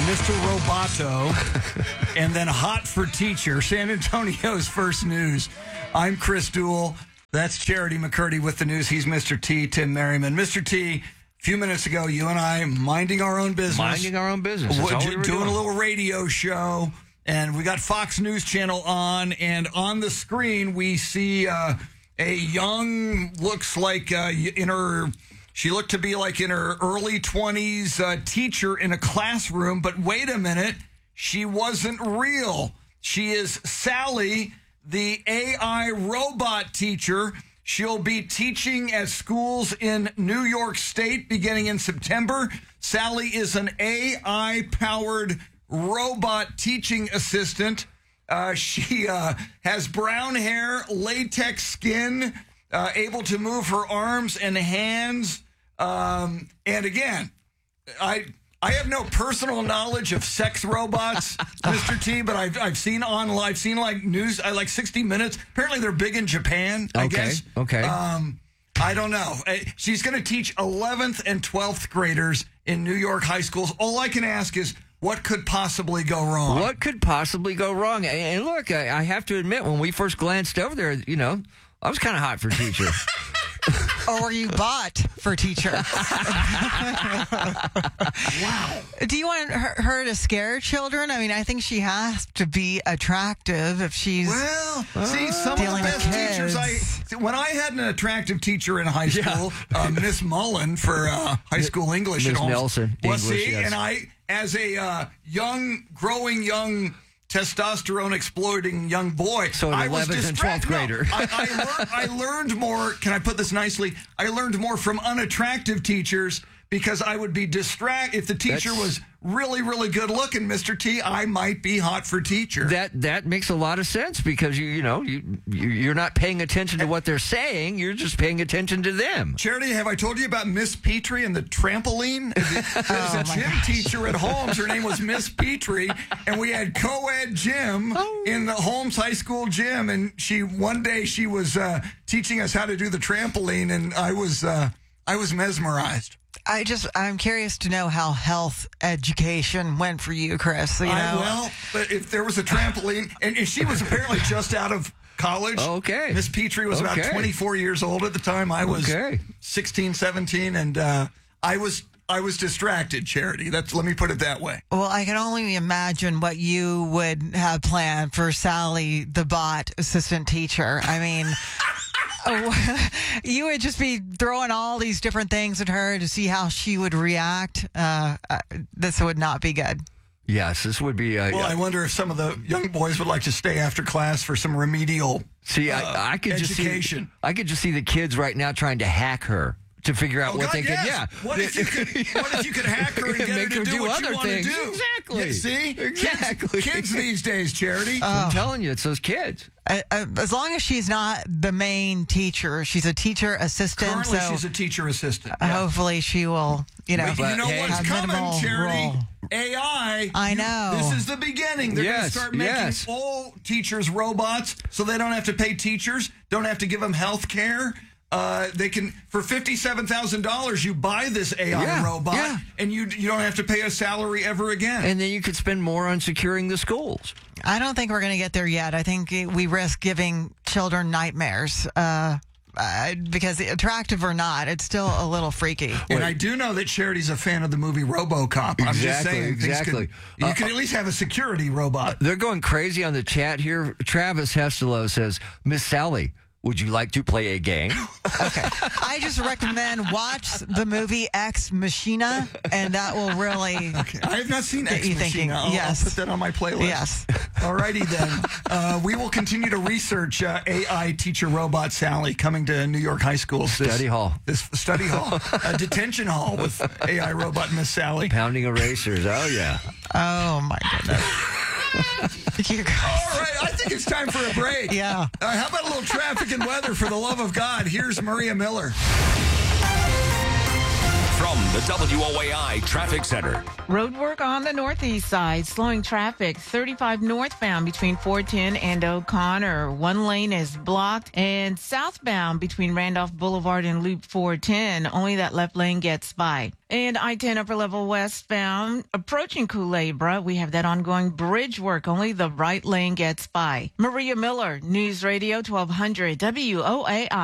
Mr. Roboto, and then hot for teacher. San Antonio's first news. I'm Chris Duell. That's Charity McCurdy with the news. He's Mr. T, Tim Merriman. Mr. T, a few minutes ago, you and I minding our own business. Minding our own business. That's all we were doing a little radio show, and we got Fox News Channel on, and on the screen we see a young, looks like she looked to be like in her early 20s, teacher in a classroom, but wait a minute, she wasn't real. She is Sally, the AI robot teacher. She'll be teaching at schools in New York State beginning in September. Sally is an AI-powered robot teaching assistant. She has brown hair, latex skin, able to move her arms and hands. And again, I have no personal knowledge of sex robots, Mr. T, but I've seen online. I've seen like news. I like 60 Minutes. Apparently, they're big in Japan. I guess. Okay. I don't know. She's going to teach 11th and 12th graders in New York high schools. All I can ask is, what could possibly go wrong? What could possibly go wrong? And look, I have to admit, when we first glanced over there, I was kind of hot for teacher. Or you bought for teacher. Wow. Do you want her to scare children? I mean, I think she has to be attractive if she's see, some of the dealing with best teachers when I had an attractive teacher in high school, Miss Mullen for high school English Miss at home. Nelson. Well, English, see, yes. and I, as a growing young testosterone exploiting young boy. So an 11th and 12th grader. I learned more. Can I put this nicely? I learned more from unattractive teachers because I would be distracted. If the teacher was really, really good looking, Mr. T, I might be hot for teacher. That makes a lot of sense because you're not paying attention to what they're saying. You're just paying attention to them. Charity, have I told you about Miss Petrie and the trampoline? There's a gym teacher at Holmes. Her name was Miss Petrie, and we had co-ed gym in the Holmes High School gym. And one day she was teaching us how to do the trampoline, and I was mesmerized. I'm curious to know how health education went for you, Chris. But if there was a trampoline, and she was apparently just out of college. Okay. Miss Petrie was about 24 years old at the time. I was 16, 17, and I was distracted, Charity. Let me put it that way. Well, I can only imagine what you would have planned for Sally, the bot assistant teacher. I mean, you would just be throwing all these different things at her to see how she would react. This would not be good. Yes, this would be. I wonder if some of the young boys would like to stay after class for some remedial I could education. I could just see the kids right now trying to hack her to figure out what they could. Yeah. What if you could hack her and get Make her to her do what other you want to things. do? Exactly. Yeah, see? Exactly. Kids these days, Charity. I'm telling you, it's those kids. As long as she's not the main teacher, she's a teacher assistant. Currently, she's a teacher assistant. Hopefully, she will. But you know what's coming, Charity? Role. AI. I know. This is the beginning. They're going to start making all teachers robots, so they don't have to pay teachers, don't have to give them health care. They can, for $57,000, you buy this AI robot, and you don't have to pay a salary ever again. And then you could spend more on securing the schools. I don't think we're going to get there yet. I think we risk giving children nightmares. Because attractive or not, it's still a little freaky. And I do know that Charity's a fan of the movie RoboCop. I'm just saying. Exactly. You can at least have a security robot. They're going crazy on the chat here. Travis Hestelo says, Miss Sally, would you like to play a game? Okay. I just recommend watch the movie Ex Machina, and that will really I have not seen Ex Machina. I'll put that on my playlist. Yes. All righty then. We will continue to research AI teacher robot Sally coming to New York high schools. Study hall. This study hall. Detention hall with AI robot Miss Sally. Pounding erasers. Oh, yeah. Oh, my goodness. All right, I think it's time for a break. Yeah. How about a little traffic and weather for the love of God? Here's Maria Miller. From the WOAI Traffic Center. Road work on the northeast side, slowing traffic 35 northbound between 410 and O'Connor. One lane is blocked, and southbound between Randolph Boulevard and Loop 410, only that left lane gets by. And I-10 upper level westbound, approaching Culebra, we have that ongoing bridge work, only the right lane gets by. Maria Miller, News Radio 1200 WOAI.